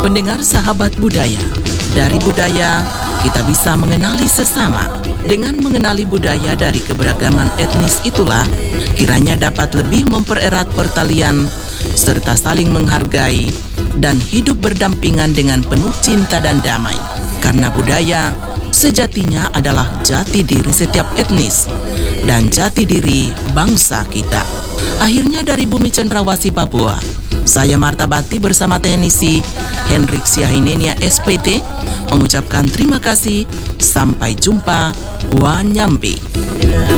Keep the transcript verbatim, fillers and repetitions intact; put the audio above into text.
Pendengar sahabat budaya, dari budaya kita bisa mengenali sesama. Dengan mengenali budaya dari keberagaman etnis itulah kiranya dapat lebih mempererat pertalian serta saling menghargai dan hidup berdampingan dengan penuh cinta dan damai. Karena budaya sejatinya adalah jati diri setiap etnis dan jati diri bangsa kita. Akhirnya dari Bumi Cendrawasih Papua, saya Marta Bakti bersama teknisi Hendrik Siahinenia S P T mengucapkan terima kasih. Sampai jumpa. Wanyampi.